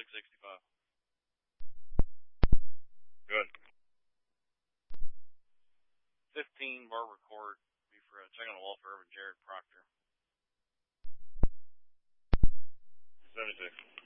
665. Good. 15 Barber Court. Be for checking on the welfare of Jared Proctor. 76.